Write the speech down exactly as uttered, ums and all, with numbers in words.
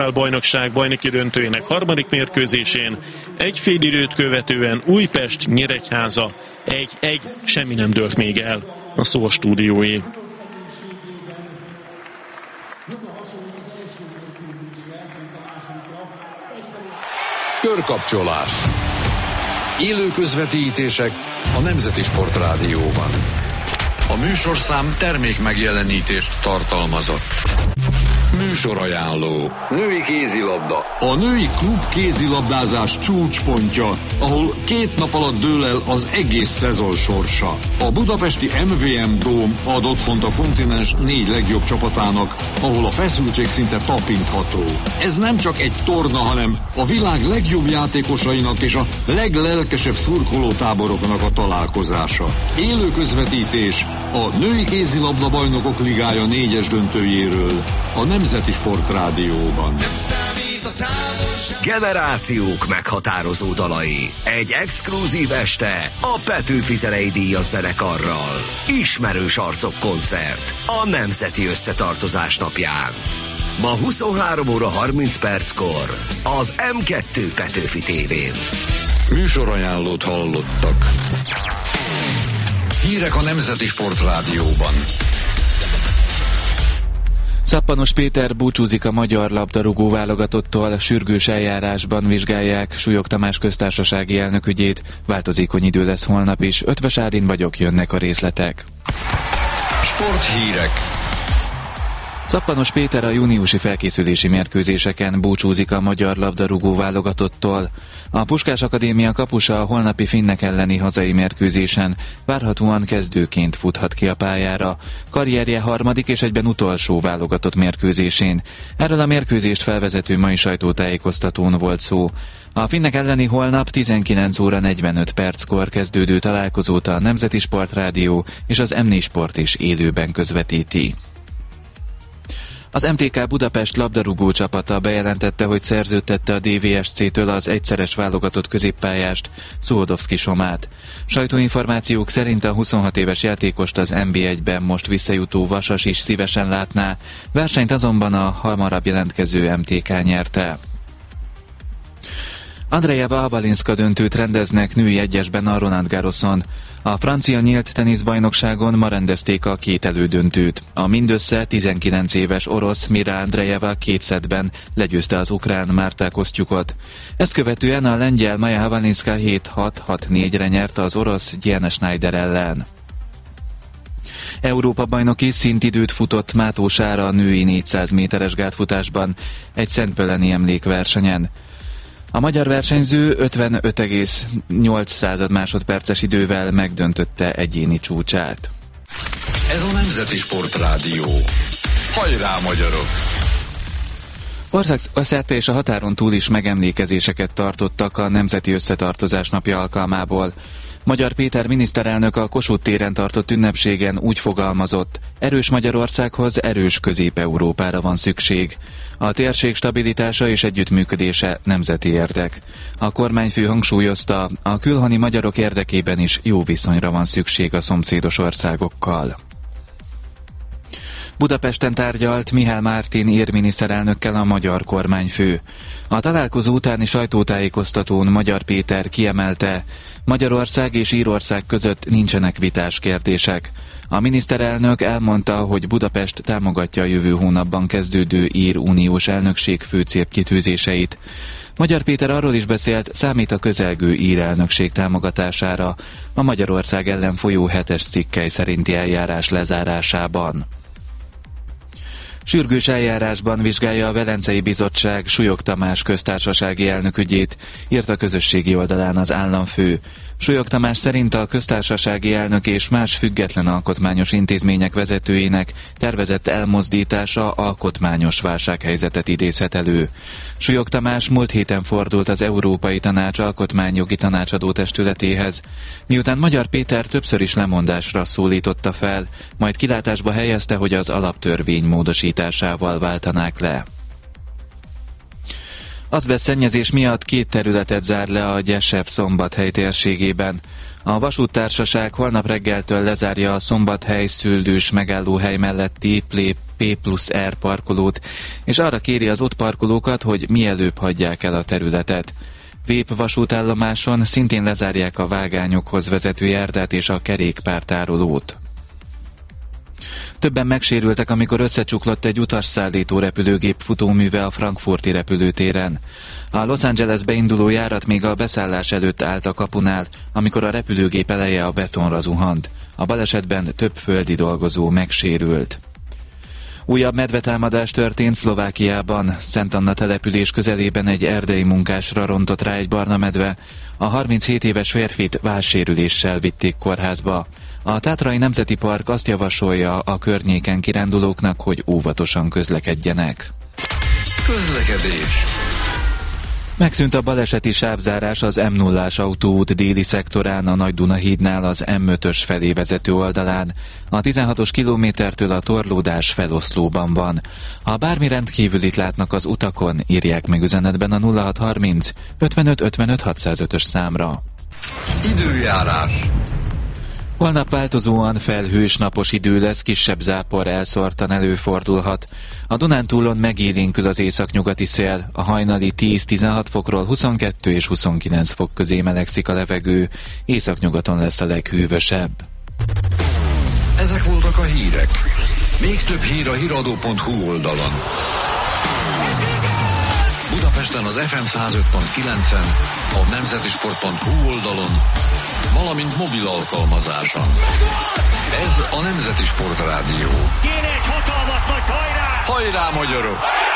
bajnokság bajnoki döntőjének harmadik mérkőzésén egy fél időt követően Újpest Nyíregyháza egy-egy, semmi nem dőlt még el. A szó a stúdióé. Körkapcsolás. Élő közvetítések a Nemzeti Sport Rádióban. A műsorszám termék megjelenítést tartalmazott. Műsorajánló. Női kézilabda. A női klub kézilabdázás csúcspontja, ahol két nap alatt dől el az egész szezon sorsa. A budapesti em vé em Dóm ad otthont a kontinens négy legjobb csapatának, ahol a feszültség szinte tapintható. Ez nem csak egy torna, hanem a világ legjobb játékosainak és a leglelkesebb szurkolótáboroknak a találkozása. Élő közvetítés a női kézilabda bajnokok ligája négyes döntőjéről a Nemzeti Sport Rádióban. Generációk meghatározó dalai. Egy exkluzív este a Petőfi Zenei Díjas zenekarral. Ismerős arcok koncert a Nemzeti Összetartozás napján. Ma huszonhárom óra harminc perckor az em kettő Petőfi tévén. Műsorajánlót hallottak. Hírek a Nemzeti Sport Rádióban. Szappanos Péter búcsúzik a magyar labdarúgó válogatottól, sürgős eljárásban vizsgálják Súlyog Tamás köztársasági elnök ügyét, változékony idő lesz holnap is. Ötvös Ádin vagyok, jönnek a részletek. Sporthírek. Szappanos Péter a júniusi felkészülési mérkőzéseken búcsúzik a magyar labdarúgó válogatottól. A Puskás Akadémia kapusa a holnapi finnek elleni hazai mérkőzésen várhatóan kezdőként futhat ki a pályára, karrierje harmadik és egyben utolsó válogatott mérkőzésén. Erről a mérkőzést felvezető mai sajtótájékoztatón volt szó. A finnek elleni holnap tizenkilenc óra negyvenöt perckor kezdődő találkozót a Nemzeti Sport Rádió és az em négy Sport is élőben közvetíti. Az em té ká Budapest labdarúgó csapata bejelentette, hogy szerződtette a dé vé es cé-től az egyszeres válogatott középpályást, Szuhodovszki Somát. Sajtóinformációk szerint a huszonhat éves játékost az en bé egyben most visszajutó Vasas is szívesen látná, versenyt azonban a hamarabb jelentkező em té ká nyerte. Andrejeva Abalinska döntőt rendeznek női egyesben a Roland Garroson. A francia nyílt teniszbajnokságon ma rendezték a két elődöntőt. A mindössze tizenkilenc éves orosz Mira Andrejeva két szettben legyőzte az ukrán Márta Kosztjukot. Ezt követően a lengyel Maja Abalinska hét hat hat négyre nyerte az orosz Diana Schneider ellen. Európa-bajnoki szintidőt futott Mátó Sára a női négyszáz méteres gátfutásban egy szentpölleni emlékversenyen. A magyar versenyző ötvenöt egész nyolc másodperces idővel megdöntötte egyéni csúcsát. Ez a Nemzeti Sport Rádió. Hajrá, magyarok! Országszerte és a határon túl is megemlékezéseket tartottak a Nemzeti Összetartozás napja alkalmából. Magyar Péter miniszterelnök a Kossuth téren tartott ünnepségen úgy fogalmazott: erős Magyarországhoz erős Közép-Európára van szükség. A térség stabilitása és együttműködése nemzeti érdek. A kormányfő hangsúlyozta, a külhoni magyarok érdekében is jó viszonyra van szükség a szomszédos országokkal. Budapesten tárgyalt Mihály Mártin ír miniszterelnökkel a magyar kormányfő. A találkozó utáni sajtótájékoztatón Magyar Péter kiemelte, Magyarország és Írország között nincsenek vitás kérdések. A miniszterelnök elmondta, hogy Budapest támogatja a jövő hónapban kezdődő ír uniós elnökség fő célkitűzéseit. Magyar Péter arról is beszélt, számít a közelgő ír elnökség támogatására a Magyarország ellen folyó hetes cikkely szerinti eljárás lezárásában. Sürgős eljárásban vizsgálja a Velencei Bizottság Súlyog Tamás köztársasági elnök ügyét, írt a közösségi oldalán az államfő. Súlyog Tamás szerint a köztársasági elnök és más független alkotmányos intézmények vezetőinek tervezett elmozdítása alkotmányos válsághelyzetet idézhet elő. Súlyog Tamás múlt héten fordult az Európai Tanács alkotmányjogi tanácsadó testületéhez, miután Magyar Péter többször is lemondásra szólította fel, majd kilátásba helyezte, hogy az alaptörvény módosításával váltanák le. Azbesztszennyezés miatt két területet zár le a Gyesebb-Szombathely térségében. A vasúttársaság holnap reggeltől lezárja a Szombathely-Szüldős megállóhely melletti P plusz R parkolót, és arra kéri az ott parkolókat, hogy mielőbb hagyják el a területet. Vép vasútállomáson szintén lezárják a vágányokhoz vezető járdát és a kerékpártárolót. Többen megsérültek, amikor összecsuklott egy utasszállító repülőgép futóműve a frankfurti repülőtéren. A Los Angelesbe induló járat még a beszállás előtt állt a kapunál, amikor a repülőgép eleje a betonra zuhant. A balesetben több földi dolgozó megsérült. Újabb medvetámadás történt Szlovákiában. Szent Anna település közelében egy erdei munkásra rontott rá egy barna medve. A harminchét éves férfit válsérüléssel vitték kórházba. A Tátrai Nemzeti Park azt javasolja a környéken kirándulóknak, hogy óvatosan közlekedjenek. Közlekedés. Megszűnt a baleseti sávzárás az M nullás autóút déli szektorán, a Nagy-Duna hídnál az M ötös felé vezető oldalán. A tizenhatos kilométertől a torlódás feloszlóban van. Ha bármi rendkívülit látnak az utakon, írják meg üzenetben a nulla hat harminc ötvenöt ötvenöt hatszázötös számra. Időjárás. Holnap változóan felhős napos idő lesz, kisebb zápor elszórtan előfordulhat. A Dunántúlon megélénkül az északnyugati szél, a hajnali tíz-tizenhat fokról huszonkettő és huszonkilenc fok közé melegszik a levegő, északnyugaton lesz a leghűvösebb. Ezek voltak a hírek. Még több hír a híradó pont hu oldalon. Budapesten az ef em száz öt pont kilencen, a nemzetisport pont hu oldalon, valamint mobil alkalmazáson. Ez a Nemzeti Sport Rádió. Kéne egy hatalmas nagy hajrá! Hajrá, magyarok!